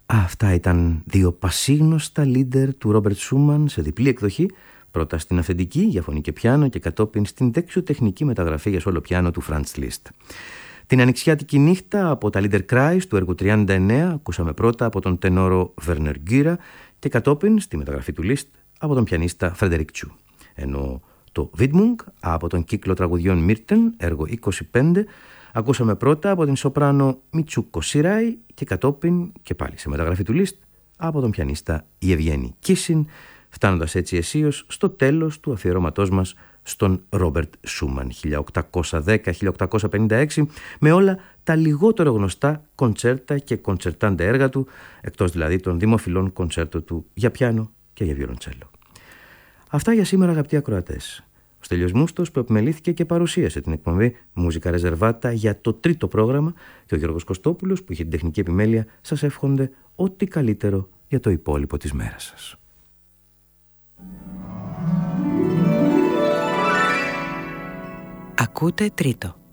Αυτά ήταν δύο πασίγνωστα λίντερ του Ρόμπερτ Σούμαν σε διπλή εκδοχή, πρώτα στην αυθεντική για φωνή και πιάνο και κατόπιν στην δεξιοτεχνική μεταγραφή για σόλο πιάνο του Φραντς Λίστ. Την ανοιξιάτικη νύχτα από τα Lieder Kreis του έργου 39 ακούσαμε πρώτα από τον τενόρο Werner Gürer και κατόπιν στη μεταγραφή του Λίστ από τον πιανίστα Φρεντερικ Τσου. Ενώ το Widmung από τον κύκλο τραγουδιών Μίρτεν, έργο 25, ακούσαμε πρώτα από την σοπράνο Μιτσούκο Σιράι και κατόπιν και πάλι σε μεταγραφή του Λίστ από τον πιανίστα Ιεβγένη Κίσιν, φτάνοντας έτσι αισίως στο τέλος του αφιερώματός μας στον Ρόμπερτ Σούμαν 1810-1856, με όλα τα λιγότερο γνωστά κοντσέρτα και κοντσερτάντε έργα του, εκτός δηλαδή των δημοφιλών κοντσέρτο του για πιάνο και για βιολοντσέλο. Αυτά για σήμερα, αγαπητοί ακροατές. Ο Στέλιος Μούστος που επιμελήθηκε και παρουσίασε την εκπομπή Μουσικά Ρεζερβάτα για το τρίτο πρόγραμμα και ο Γιώργος Κωστόπουλος που είχε την τεχνική επιμέλεια σας εύχονται ό,τι καλύτερο για το υπόλοιπο της μέρας σας. Ακούτε τρίτο.